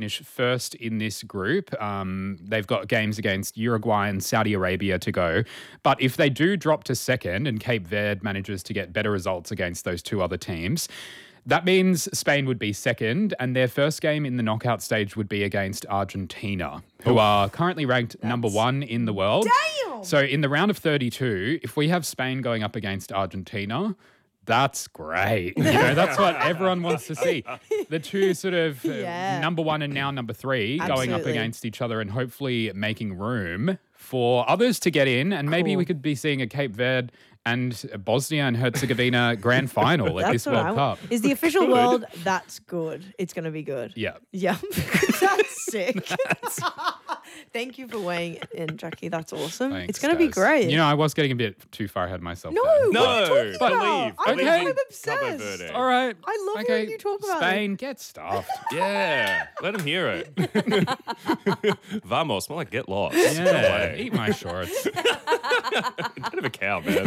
finish first in this group. They've got games against Uruguay and Saudi Arabia to go. But if they do drop to second and Cape Verde manages to get better results against those two other teams, that means Spain would be second, and their first game in the knockout stage would be against Argentina, who are currently ranked number 1 in the world. Damn! So in the round of 32, if we have Spain going up against Argentina, that's great. That's what everyone wants to see. The two sort of number 1 and now number 3 going up against each other and hopefully making room for others to get in. And maybe we could be seeing a Cape Verde and Bosnia and Herzegovina grand final at this World Cup. Is the official world, that's good. It's going to be good. Yeah. Yeah. That's sick. Thank you for weighing in, Jackie. That's awesome. Thanks, it's going to be guys. great. I was getting a bit too far ahead of myself. No, there. what are you talking about? I'm Cabo obsessed. Verde. All right. I love when you talk about Spain, get stuffed. Yeah, let him hear it. Vamos, more like get lost. Yeah, eat my shorts. Kind of a cow, man.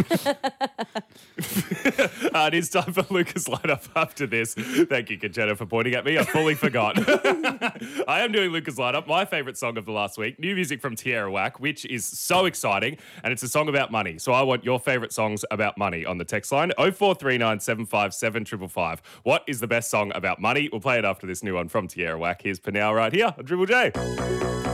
It is time for Lucas Lineup after this. Thank you, Conchetta, for pointing at me. I fully forgot. I am doing Lucas Lineup, my favourite song of the last week. New music from Tierra Whack, which is so exciting, and it's a song about money. So I want your favourite songs about money on the text line 0439 757 555. What is the best song about money? We'll play it after this new one from Tierra Whack. Here's Panau right here on Triple J.